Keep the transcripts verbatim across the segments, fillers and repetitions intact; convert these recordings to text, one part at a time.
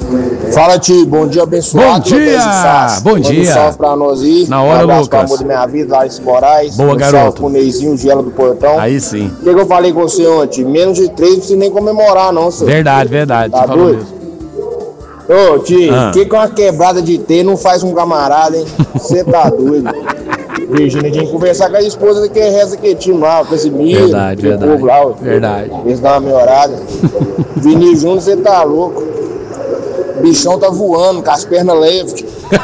Fala, tio. Bom dia, abençoado. Bom dia. Bom Manda dia. Um salve pra nós aí. Na hora, um Lucas. Amor da minha vida, Larissa Moraes. Boa, um garoto. Salve pro Neizinho, Gelo do Portão. Aí sim. O que, que eu falei com você ontem? Menos de três, não precisa nem comemorar, não, senhor. Verdade, verdade. Tá Você falou doido? mesmo. Ô, tio, o Ah. que, que uma quebrada de T não faz um camarada, hein? Você tá doido. Virgínia, tinha que conversar com a esposa que reza que time lá, com esse milho. Verdade, que verdade. povo lá, ó. Verdade. Eles dão uma melhorada. Vinícius Júnior, você tá louco. O bichão tá voando, com as pernas leves.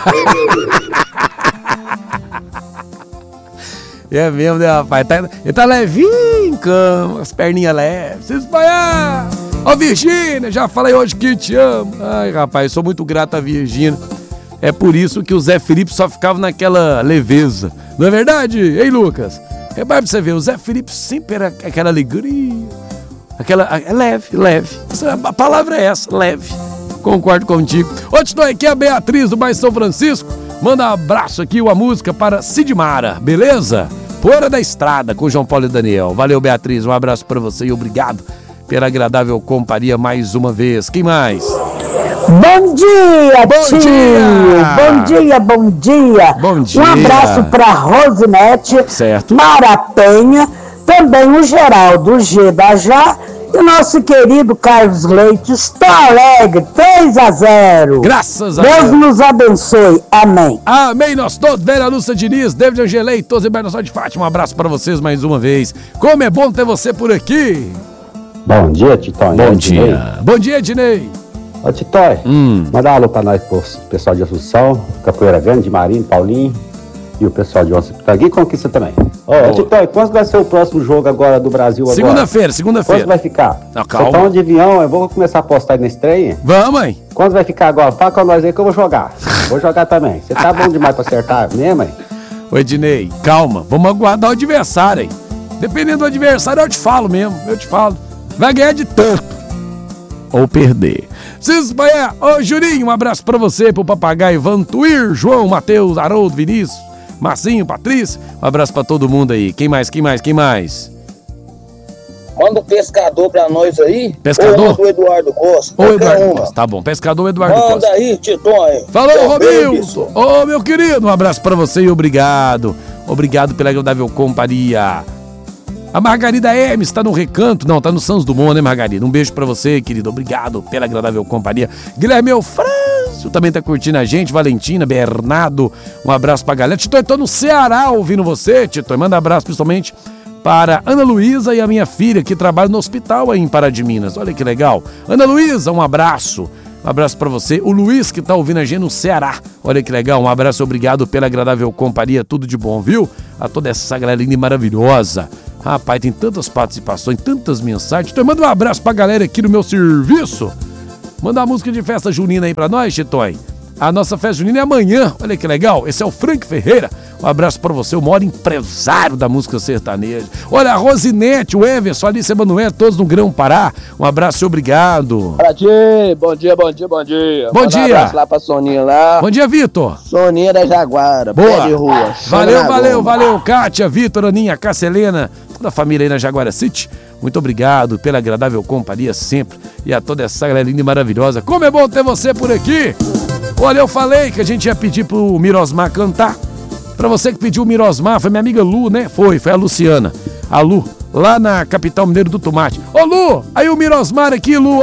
É mesmo, né, rapaz? Tá- ele tá levinho em cama, as perninhas leves. Se espalhar. Ó, Virgínia, já falei hoje que te amo. Ai, rapaz, sou muito grato a Virgínia. É por isso que o Zé Felipe só ficava naquela leveza. Não é verdade, hein, Lucas? É pra você ver, o Zé Felipe sempre era aquela alegria. Aquela. É leve, leve. A palavra é essa, leve. Concordo contigo. Ô, Tito, aqui é a Beatriz do bairro São Francisco. Manda um abraço aqui, uma música para Sidmara, beleza? Fora da Estrada, com João Paulo e Daniel. Valeu, Beatriz, um abraço para você e obrigado pela agradável companhia mais uma vez. Quem mais? Bom dia, Bom tio! dia! Bom dia, bom dia! Bom dia! Um abraço para Rosinete, Certo. Mara Penha, também o Geraldo G da Já e o nosso querido Carlos Leite. Estou alegre, três a zero. Graças a Deus Deus. nos abençoe. Amém. Amém, nós todos. Vera Lúcia Diniz, David Angelei, todos em Bernardo de Fátima. Um abraço para vocês mais uma vez. Como é bom ter você por aqui. Bom dia, Titão. Bom dia. Bom dia, Ednei. Ô, Titão, Hum. manda um alô pra nós, pro pessoal de Assunção, Capoeira Grande, Marinho, Paulinho e o pessoal de Onça Pitangui e Conquista também. Ô, Boa. ô Titão, quando vai ser o próximo jogo agora do Brasil agora? Segunda-feira, Quando segunda-feira. vai ficar? Não, calma. Você tá de avião, eu vou começar a postar nesse trem. Vamos, mãe. Quando vai ficar agora? Fala com nós aí que eu vou jogar. Vou jogar também. Você tá bom demais pra acertar, né, mãe? Ô, Ednei, calma. Vamos aguardar o adversário, hein? Dependendo do adversário, eu te falo mesmo. Eu te falo. Vai ganhar de tanto. Ou perder. Cis Bahia. Ô, Juninho, um abraço pra você, pro papagaio Vantuir, João, Matheus, Haroldo, Vinícius, Marcinho, Patrícia. Um abraço pra todo mundo aí. Quem mais, quem mais, quem mais? Manda o pescador pra nós aí. Pescador? Ou manda o Eduardo Costa. Ô, qualquer Eduardo uma. Costa. Tá bom. Pescador Eduardo Manda Costa. aí, Titonho. Falou, Seu Romilson. Baby. Ô, meu querido, um abraço pra você e obrigado. Obrigado pela agradável companhia. A Margarida Hermes tá no Recanto. Não, tá no Santos Dumont, né, Margarida? Um beijo pra você, querido. Obrigado pela agradável companhia. Guilherme Eufrâncio também tá curtindo a gente. Valentina, Bernardo, um abraço pra galera. Tito, eu tô no Ceará ouvindo você, Tito. Manda abraço principalmente para Ana Luísa e a minha filha, que trabalham no hospital aí em Pará de Minas. Olha que legal. Ana Luísa, um abraço. Um abraço pra você. O Luiz, que tá ouvindo a gente no Ceará. Olha que legal. Um abraço, obrigado pela agradável companhia. Tudo de bom, viu? A toda essa galera linda e maravilhosa. Rapaz, tem tantas participações, tantas mensagens. Então, manda um abraço pra galera aqui do meu serviço. Manda uma música de festa junina aí pra nós, Titói. A nossa festa junina é amanhã. Olha que legal. Esse é o Frank Ferreira. Um abraço pra você, o maior empresário da música sertaneja. Olha, a Rosinete, o Everson, a Alice Emanuel, todos no Grão Pará. Um abraço e obrigado. Bom dia, bom dia, bom dia, bom dia. Bom Manda dia. Um abraço lá pra Soninha lá. Bom dia, Vitor. Soninha da Jaguara, pé Boa. de rua. Valeu, Chama na valeu, goma. valeu, Kátia, Vitor, Aninha, Cássia Helena, toda a família aí na Jaguara City. Muito obrigado pela agradável companhia sempre e a toda essa galera linda e maravilhosa. Como é bom ter você por aqui. Olha, eu falei que a gente ia pedir pro Mirosmar cantar. Pra você que pediu o Mirosmar, foi minha amiga Lu, né? Foi, foi a Luciana. A Lu, lá na capital mineiro do tomate. Ô, Lu, aí o Mirosmar aqui, Lu.